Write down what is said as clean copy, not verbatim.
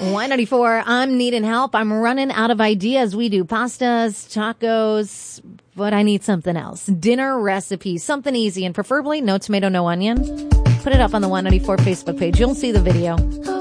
194, I'm needing help. I'm running out of ideas. We do pastas, tacos, but I need something else. Dinner recipes, something easy and preferably no tomato, no onion. Put it up on the 194 Facebook page. You'll see the video.